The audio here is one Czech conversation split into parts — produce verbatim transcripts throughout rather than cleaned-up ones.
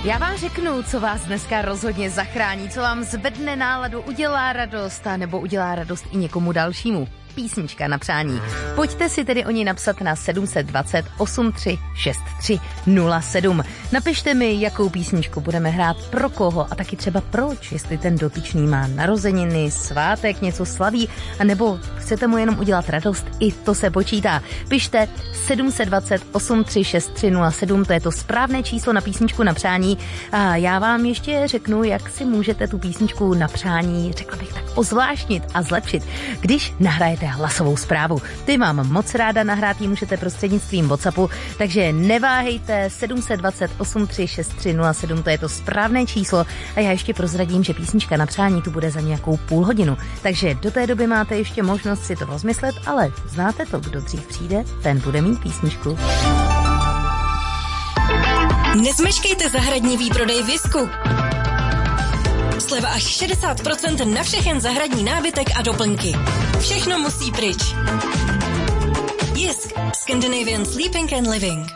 Já vám řeknu, co vás dneska rozhodně zachrání, co vám zvedne náladu, udělá radost a nebo udělá radost i někomu dalšímu. Písnička na přání. Pojďte si tedy o ní napsat na sedm dva nula osm tři šest tři nula sedm. Napište mi, jakou písničku budeme hrát, pro koho a taky třeba proč, jestli ten dotyčný má narozeniny, svátek, něco slaví, anebo chcete mu jenom udělat radost, i to se počítá. Pište sedm dva nula osm tři šest tři nula sedm, to je to správné číslo na písničku na přání a já vám ještě řeknu, jak si můžete tu písničku na přání, řekla bych tak, ozvláštnit a zlepšit, když nahrajete hlasovou zprávu. Ty mám moc ráda, nahrát ji můžete prostřednictvím WhatsAppu, takže neváhejte, sedm dva nula osm tři šest tři nula sedm, to je to správné číslo a já ještě prozradím, že písnička na přání tu bude za nějakou půl hodinu, takže do té doby máte ještě možnost si to rozmyslet, ale znáte to, kdo dřív přijde, ten bude mít písničku. Nezmeškejte zahradní výprodej Visku. Sleva až šedesát procent na všechen zahradní nábytek a doplňky. Všechno musí pryč. Jisk. Scandinavian Sleeping and Living.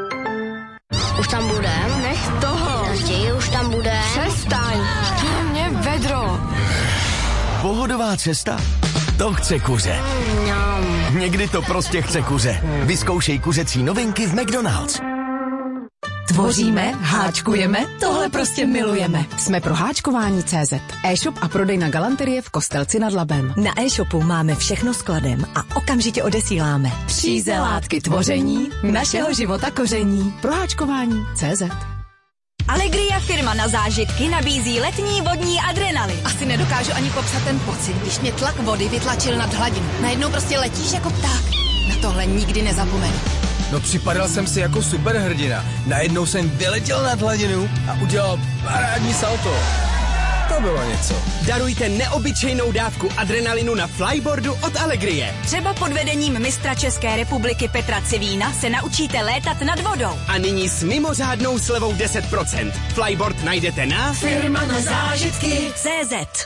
Už tam budem? Nech toho. Raději už tam bude. Přestaň. Chtěje mě vedro. Pohodová cesta? To chce kuře. Mm, Někdy to prostě chce kuře. Vyzkoušej kuřecí novinky v McDonald's. Tvoříme, háčkujeme, tohle prostě milujeme. Jsme pro háčkování tečka cé zet. E-shop a prodej na galanterie v Kostelci nad Labem. Na e-shopu máme všechno skladem a okamžitě odesíláme. Příze látky tvoření, našeho života koření. Pro háčkování tečka cé zet. Allegria, firma na zážitky, nabízí letní vodní adrenalin. Asi nedokážu ani popsat ten pocit, když mě tlak vody vytlačil nad hladinu. Najednou prostě letíš jako pták. Na tohle nikdy nezapomenu. No připadal jsem si jako superhrdina. Najednou jsem vyletěl nad hladinu a udělal parádní salto. To bylo něco. Darujte neobyčejnou dávku adrenalinu na flyboardu od Allegrie. Třeba pod vedením mistra České republiky Petra Civína se naučíte létat nad vodou. A nyní s mimořádnou slevou deset procent. Flyboard najdete na Firma na zážitky tečka cé zet.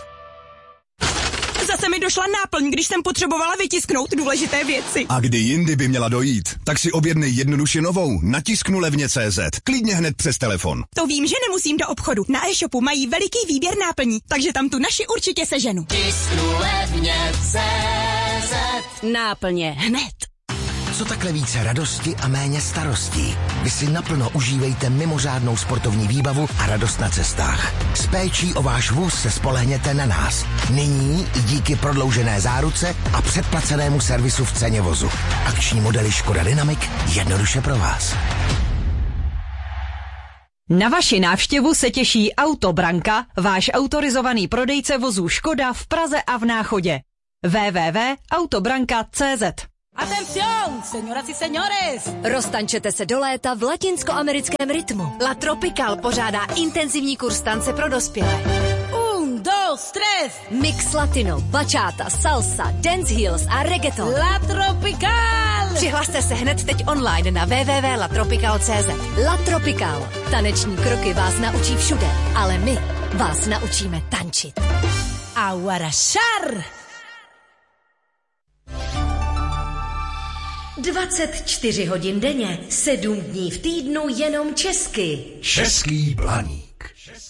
Zase mi došla náplň, když jsem potřebovala vytisknout důležité věci. A kdy jindy by měla dojít, tak si objednej jednoduše novou na tisknu levně tečka cé zet. Klidně hned přes telefon. To vím, že nemusím do obchodu. Na e-shopu mají veliký výběr náplní, takže tam tu naši určitě seženu. Tisknu levně tečka cé zet. Náplně hned. Co takhle více radosti a méně starostí? Vy si naplno užívejte mimořádnou sportovní výbavu a radost na cestách. S péčí o váš vůz se spolehněte na nás. Nyní i díky prodloužené záruce a předplacenému servisu v ceně vozu. Akční modely Škoda Dynamic jednoduše pro vás. Na vaši návštěvu se těší Autobranka, váš autorizovaný prodejce vozů Škoda v Praze a v Náchodě. w w w tečka autobranka tečka cé zet. Atención, señoras y señores! Roztančete se do léta v latinskoamerickém rytmu. La Tropical pořádá intenzivní kurz tance pro dospělé. Un, dos, tres! Mix latino, bachata, salsa, dance heels a reggaeton. La Tropical! Přihlaste se hned teď online na w w w tečka la tropical tečka cé zet. La Tropical. Taneční kroky vás naučí všude, ale my vás naučíme tančit. Aguarashar! dvacet čtyři hodin denně, sedm dní v týdnu jenom česky. Český Blaník.